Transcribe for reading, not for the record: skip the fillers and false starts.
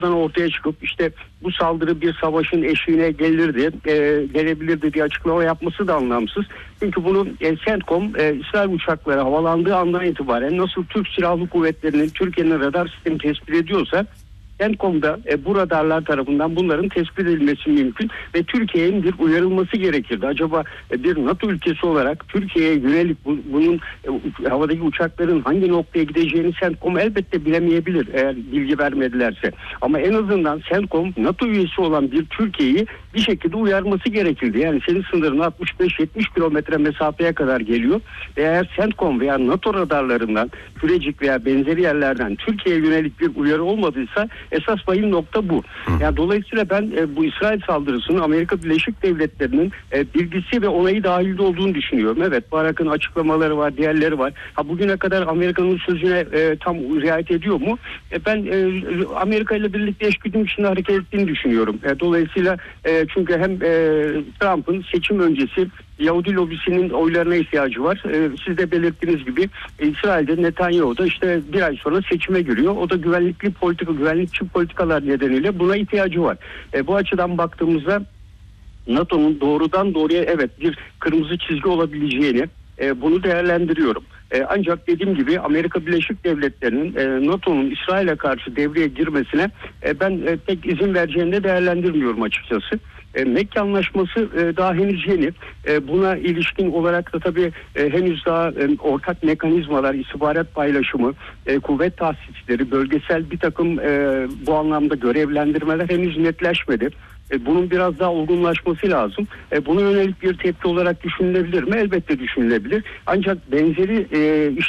ortaya çıkıp işte bu saldırı bir savaşın eşiğine gelebilirdi diye açıklama yapması da anlamsız. Çünkü bunu CENTCOM İsrail uçakları havalandığı andan itibaren nasıl Türk Silahlı Kuvvetleri'nin Türkiye'nin radar sistemi tespit ediyorsa CENTCOM'da bu radarlar tarafından bunların tespit edilmesi mümkün ve Türkiye'nin bir uyarılması gerekirdi. Acaba bir NATO ülkesi olarak Türkiye'ye yönelik bunun havadaki uçakların hangi noktaya gideceğini CENTCOM elbette bilemeyebilir eğer bilgi vermedilerse. Ama en azından CENTCOM NATO üyesi olan bir Türkiye'yi bir şekilde uyarması gerekirdi. Yani senin sınırın 65-70 kilometre mesafeye kadar geliyor. Eğer CENTCOM veya NATO radarlarından, Kürecik veya benzeri yerlerden Türkiye'ye yönelik bir uyarı olmadıysa esas vahim nokta bu. Yani dolayısıyla ben bu İsrail saldırısının Amerika Birleşik Devletleri'nin bilgisi ve onayı dahilde olduğunu düşünüyorum. Evet, Barak'ın açıklamaları var, diğerleri var. Bugüne kadar Amerika'nın sözüne tam riayet ediyor mu? Ben Amerika ile birlikte eşgüdüm içinde hareket ettiğini düşünüyorum. Dolayısıyla çünkü hem Trump'ın seçim öncesi Yahudi lobisinin oylarına ihtiyacı var. Siz de belirttiğiniz gibi İsrail'de Netanyahu'da işte bir ay sonra seçime giriyor. O da güvenlikçi politikalar nedeniyle buna ihtiyacı var. Bu açıdan baktığımızda NATO'nun doğrudan doğruya evet bir kırmızı çizgi olabileceğini bunu değerlendiriyorum. Ancak dediğim gibi Amerika Birleşik Devletleri'nin NATO'nun İsrail'e karşı devreye girmesine ben pek izin vereceğini de değerlendirmiyorum açıkçası. Mekke Anlaşması daha henüz yeni. Buna ilişkin olarak da tabii henüz daha ortak mekanizmalar, istihbarat paylaşımı, kuvvet tahsisleri, bölgesel bir takım bu anlamda görevlendirmeler henüz netleşmedi. Bunun biraz daha olgunlaşması lazım. Buna yönelik bir tepki olarak düşünülebilir mi? Elbette düşünülebilir. Ancak benzeri